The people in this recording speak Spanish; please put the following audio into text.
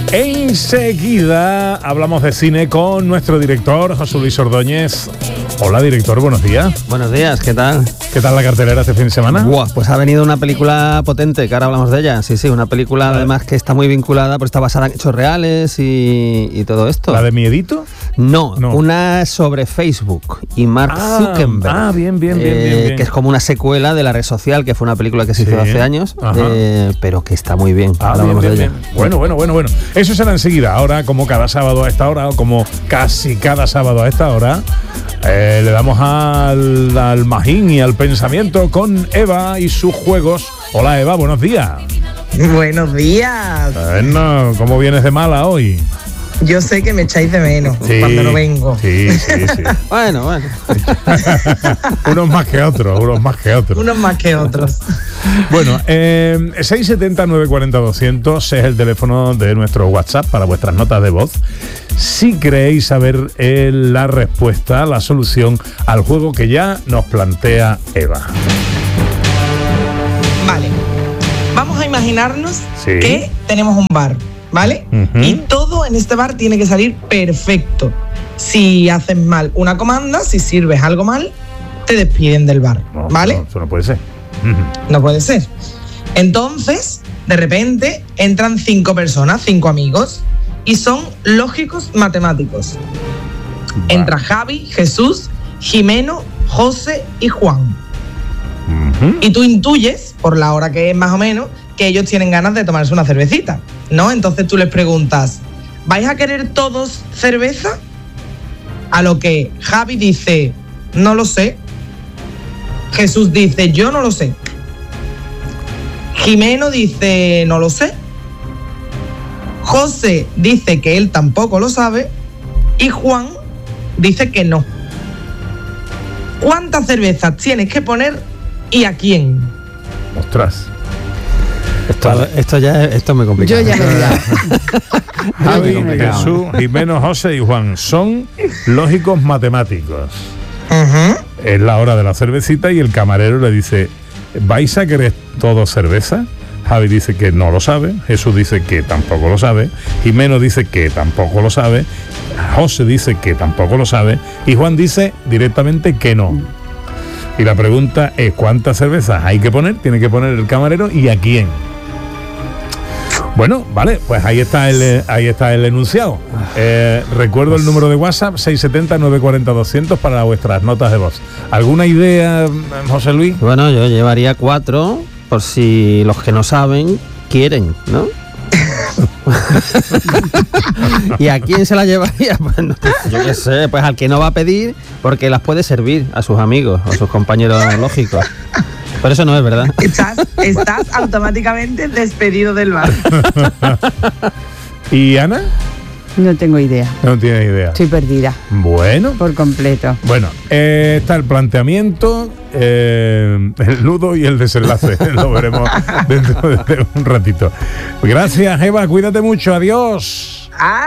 Enseguida hablamos de cine con nuestro director, José Luis Ordóñez. Hola, director, buenos días. Buenos días, ¿qué tal? ¿Qué tal la cartelera este fin de semana? Buah, pues ha venido una película potente, que ahora hablamos de ella. Sí, una película además que está muy vinculada, pues está basada en hechos reales y todo esto. ¿La de Miedito? No, una sobre Facebook y Mark Zuckerberg. Bien. Que es como una secuela de la red social, que fue una película que se hizo hace años, pero que está muy bien. Bien. Bueno. Eso será enseguida. Ahora, como cada sábado a esta hora, o como casi cada sábado a esta hora, le damos al magín y al pensamiento con Eva y sus juegos. Hola, Eva, buenos días. Buenos días. Bueno, ¿cómo vienes de mala hoy? Yo sé que me echáis de menos cuando no vengo. Sí. Bueno. Unos más que otros. Bueno, 670-940-200 es el teléfono de nuestro WhatsApp para vuestras notas de voz. Si queréis saber la respuesta, la solución al juego que ya nos plantea Eva. Vale. Vamos a imaginarnos que tenemos un bar, ¿vale? Y todo en este bar tiene que salir perfecto. Si haces mal una comanda, si sirves algo mal, te despiden del bar, ¿vale? No, eso no puede ser. No puede ser. Entonces, de repente, entran 5 personas, 5 amigos, y son lógicos matemáticos. Entra Javi, Jesús, Jimeno, José y Juan. Y tú intuyes, por la hora que es más o menos, que ellos tienen ganas de tomarse una cervecita, ¿no? Entonces tú les preguntas, ¿vais a querer todos cerveza? A lo que Javi dice, no lo sé. Jesús dice, yo no lo sé. Jimeno dice, no lo sé. José dice que él tampoco lo sabe. Y Juan dice que no. ¿Cuántas cervezas tienes que poner y a quién? Ostras. Esto es muy complicado. Yo ya me he dado. Javi, Jesús, Jimeno, José y Juan son lógicos matemáticos. Es la hora de la cervecita y el camarero le dice, ¿vais a querer todos cerveza? Javi dice que no lo sabe, Jesús dice que tampoco lo sabe, Jimeno dice que tampoco lo sabe, José dice que tampoco lo sabe y Juan dice directamente que no. Y la pregunta es, ¿cuántas cervezas hay que poner? Tiene que poner el camarero y a quién. Bueno, vale, pues ahí está el enunciado. Recuerdo el número de WhatsApp, 670-940-200 para vuestras notas de voz. ¿Alguna idea, José Luis? Bueno, yo llevaría 4 por si los que no saben quieren, ¿no? ¿Y a quién se la llevaría? Pues no, yo qué sé, pues al que no va a pedir, porque las puede servir a sus amigos o a sus compañeros lógicos. Pero eso no es verdad. Estás automáticamente despedido del bar. ¿Y Ana? No tengo idea. No tiene idea. Estoy perdida. Bueno. Por completo. Bueno, está el planteamiento, el nudo y el desenlace. Lo veremos dentro de un ratito. Gracias, Eva. Cuídate mucho. Adiós.